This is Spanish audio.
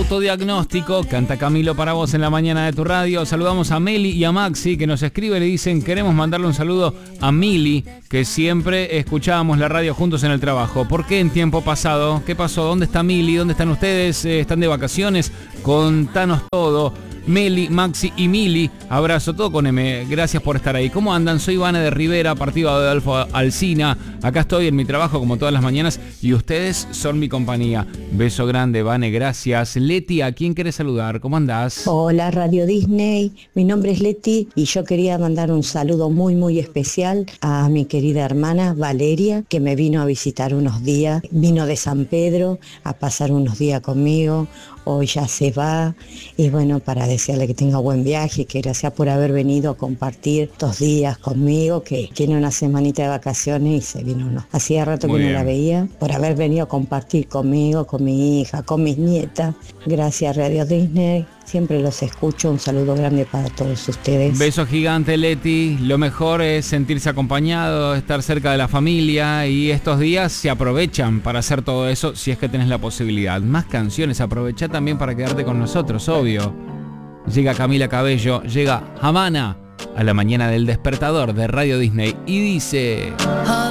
Autodiagnóstico, canta Camilo para vos en la mañana de tu radio. Saludamos a Meli y a Maxi que nos escriben y dicen: queremos mandarle un saludo a Mili, que siempre escuchábamos la radio juntos en el trabajo. ¿Por qué en tiempo pasado? ¿Qué pasó? ¿Dónde está Mili? ¿Dónde están ustedes? ¿Están de vacaciones? Contanos todo. Meli, Maxi y Mili, abrazo, todo con M, gracias por estar ahí. ¿Cómo andan? Soy Vane de Rivera, partido de Adolfo Alsina. Acá estoy en mi trabajo como todas las mañanas y ustedes son mi compañía. Beso grande, Vane, gracias. Leti, ¿a quién querés saludar? ¿Cómo andás? Hola, Radio Disney. Mi nombre es Leti y yo quería mandar un saludo muy especial a mi querida hermana Valeria, que me vino a visitar unos días. Vino de San Pedro a pasar unos días conmigo. Hoy ya se va y bueno, para desearle que tenga buen viaje, que gracias por haber venido a compartir estos días conmigo, que tiene una semanita de vacaciones y se vino, ¿no? Hacía rato que no la veía, por haber venido a compartir conmigo, con mi hija, con mis nietas. Gracias Radio Disney, siempre los escucho, un saludo grande para todos ustedes. Beso gigante, Leti. Lo mejor es sentirse acompañado, estar cerca de la familia y estos días se aprovechan para hacer todo eso si es que tenés la posibilidad. Más canciones, aprovecha también para quedarte con nosotros, obvio. Llega Camila Cabello, llega Havana a la mañana del despertador de Radio Disney y dice...